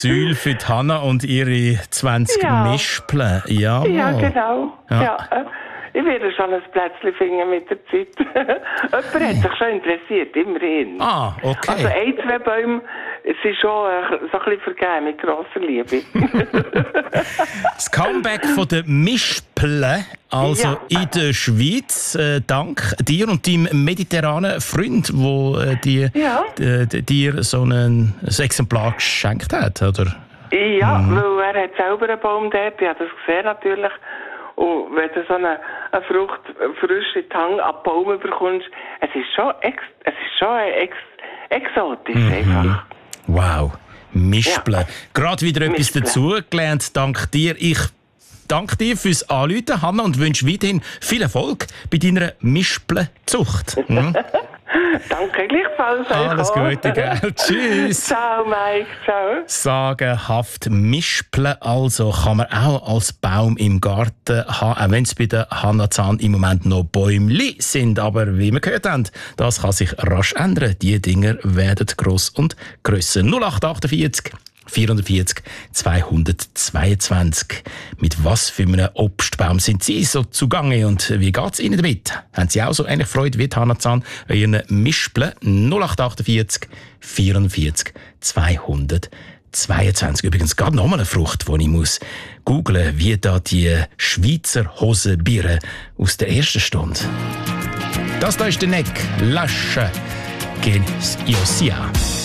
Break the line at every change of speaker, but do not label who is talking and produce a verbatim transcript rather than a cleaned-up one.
Säule für die Hanna und ihre zwanzig
Ja.
Mispeln. Ja,
Ja, genau.
Ja.
Ja. äh, Ich werde schon ein Plätzchen finden mit der Zeit. Jemand hat sich schon interessiert, immerhin.
Ah, okay.
Also ein, zwei Bäume sind schon äh, so ein bisschen vergeben mit grosser Liebe.
Das Comeback von der Mispeln, also
Ja.
in der Schweiz, äh, dank dir und deinem mediterranen Freund, wo äh, die,
Ja.
d- d- dir so ein, ein Exemplar geschenkt hat, oder?
Ja, weil er hat selber einen Baum dort, ich habe das gesehen natürlich. Und wenn du so eine, eine Frucht frisch in die Hand ab Baum bekommst, es ist schon, ex, es ist schon ex, exotisch einfach.
Wow, Mispeln.
Ja.
Gerade wieder etwas
Mispeln.
dazugelernt, dank dir. Ich danke dir fürs Anrufen, Hanna, und wünsche weiterhin viel Erfolg bei deiner Mispelzucht. Hm?
Danke gleichfalls.
Alles
euch auch.
Gute, gell? Tschüss.
Ciao, Mike. Ciao.
Sagenhaft Mispeln, also kann man auch als Baum im Garten haben, auch wenn es bei der Hanna Zahn im Moment noch Bäumli sind. Aber wie wir gehört haben, das kann sich rasch ändern. Die Dinger werden gross und grösser. null acht achtundvierzig vierundvierzig zweihundertzweiundzwanzig. Mit was für einem Obstbaum sind Sie so zugange und wie geht es Ihnen damit? Haben Sie auch so ähnlich Freude wie die Hanna Zahn an Ihren Mispeln? null acht achtundvierzig vierundvierzig zweihundertzweiundzwanzig. Übrigens gerade nochmal eine Frucht, die ich muss googlen, wie da die Schweizer Hosenbiere aus der ersten Stunde. Das da ist der Neck. Lasche. Gel Iosia.